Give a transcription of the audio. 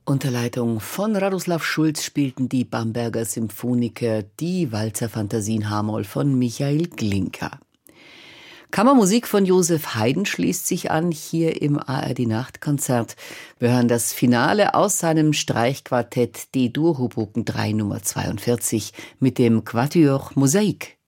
Unter Leitung von Radoslav Schulz spielten die Bamberger Symphoniker die Walzer-Fantasien H-Moll von Michael Glinka. Kammermusik von Josef Haydn schließt sich an, hier im ARD-Nachtkonzert. Wir hören das Finale aus seinem Streichquartett D-Dur Hoboken 3 Nummer 42 mit dem Quatuor Mosaik.